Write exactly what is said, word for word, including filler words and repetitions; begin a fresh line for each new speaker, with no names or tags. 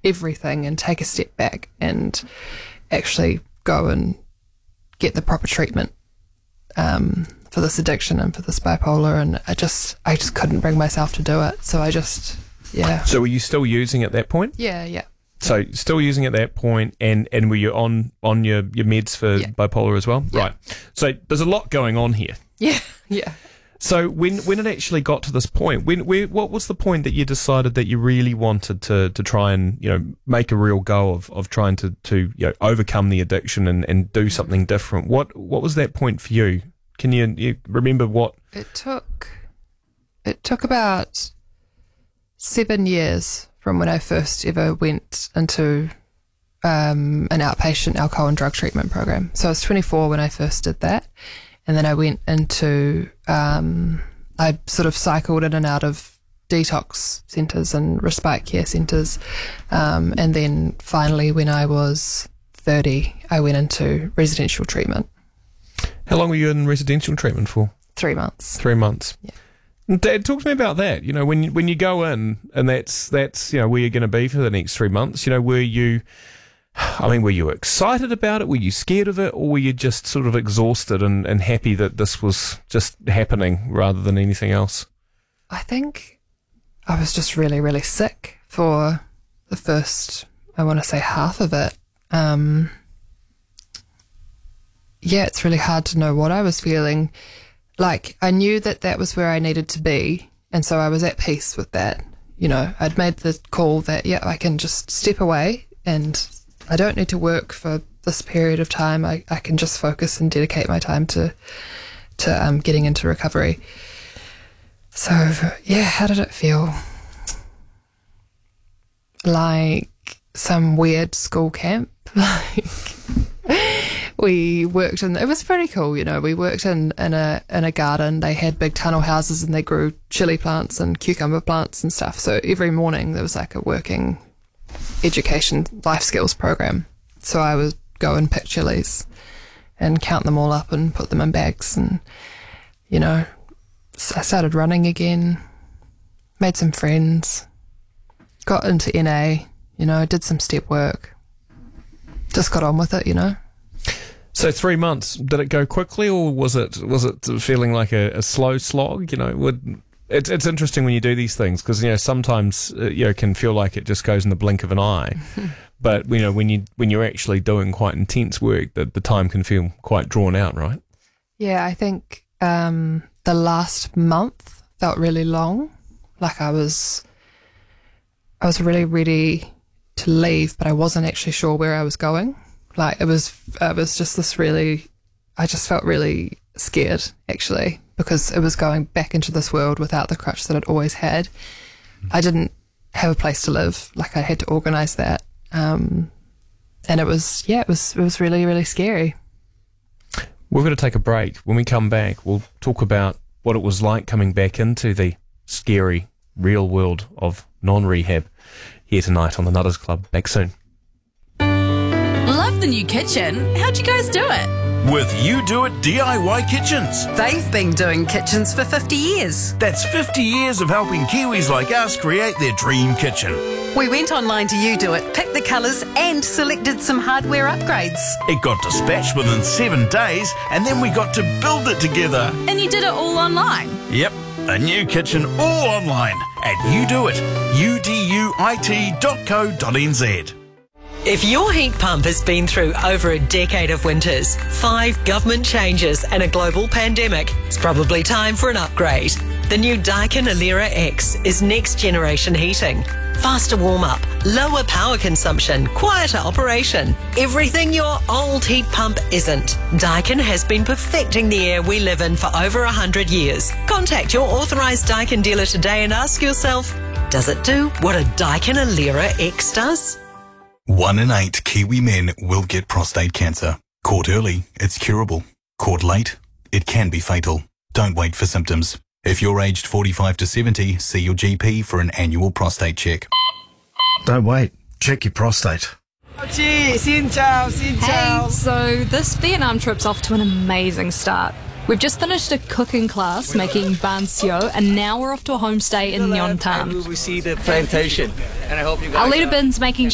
everything and take a step back and actually go and get the proper treatment um, for this addiction and for this bipolar. And I just, I just couldn't bring myself to do it. So I just, yeah.
So were you still using at that point?
Yeah, yeah.
So still using at that point, and, and were you on, on your, your meds for
yeah.
bipolar as well?
Yeah.
Right. So there's a lot going on here.
Yeah, yeah.
So when when it actually got to this point, when where, what was the point that you decided that you really wanted to, to try and, you know, make a real go of, of trying to, to you know, overcome the addiction and, and do something different? What what was that point for you? Can you, you remember what?
It took it took about seven years from when I first ever went into um, an outpatient alcohol and drug treatment program. So I was twenty-four when I first did that. And then I went into, um, I sort of cycled in and out of detox centres and respite care centres. Um, and then finally, when I was thirty, I went into residential treatment.
How long were you in residential treatment for?
Three months.
Three months.
Yeah.
Dad, talk to me about that. You know, when you, when you go in and that's, that's, you know, where you're going to be for the next three months, you know, were you... I mean, were you excited about it? Were you scared of it? Or were you just sort of exhausted and, and happy that this was just happening rather than anything else?
I think I was just really, really sick for the first, I want to say half of it. Um, yeah, it's really hard to know what I was feeling. Like, I knew that that was where I needed to be. And so I was at peace with that. You know, I'd made the call that, yeah, I can just step away and I don't need to work for this period of time. I, I can just focus and dedicate my time to to um, getting into recovery. So, yeah, how did it feel? Like some weird school camp. Like we worked in, it was pretty cool, you know, we worked in, in a in a garden. They had big tunnel houses and they grew chili plants and cucumber plants and stuff. So every morning there was like a working education life skills program. So I would go and pick chilies and count them all up and put them in bags, and you know, I started running again, made some friends, got into N A, you know, did some step work, just got on with it, you know.
So three months, did it go quickly, or was it was it feeling like a, a slow slog? You know, would It's it's interesting when you do these things because, you know, sometimes uh, you know, it can feel like it just goes in the blink of an eye, but you know, when you when you're actually doing quite intense work, the the time can feel quite drawn out, right?
Yeah, I think um, the last month felt really long. Like I was, I was really ready to leave, but I wasn't actually sure where I was going. Like it was, it was just this really, I just felt really scared actually, because it was going back into this world without the crutch that I'd always had. I didn't have a place to live. Like I had to organise that. Um, and it was, yeah, it was, it was really, really scary.
We're going to take a break. When we come back, we'll talk about what it was like coming back into the scary real world of non-rehab here tonight on the Nutters Club. Back soon.
Love the new kitchen. How'd you guys do it?
With You Do It D I Y Kitchens.
They've been doing kitchens for fifty years.
That's fifty years of helping Kiwis like us create their dream kitchen.
We went online to You Do It, picked the colours and selected some hardware upgrades.
It got dispatched within seven days and then we got to build it together.
And you did it all online?
Yep, a new kitchen all online at You Do It, U D U I T dot co dot n z.
If your heat pump has been through over a decade of winters, five government changes and a global pandemic, it's probably time for an upgrade. The new Daikin Alera X is next generation heating. Faster warm-up, lower power consumption, quieter operation. Everything your old heat pump isn't. Daikin has been perfecting the air we live in for over one hundred years. Contact your authorised Daikin dealer today and ask yourself, does it do what a Daikin Alera X does?
One in eight Kiwi men will get prostate cancer. Caught early, it's curable. Caught late, it can be fatal. Don't wait for symptoms. If you're aged forty-five to seventy, see your G P for an annual prostate check.
Don't wait. Check your prostate.
Hey, so this Vietnam trip's off to an amazing start. We've just finished a cooking class making ban sio, and now we're off to a homestay in Nyon Tan.
We see the plantation, and I hope you guys.
Our leader Bin's making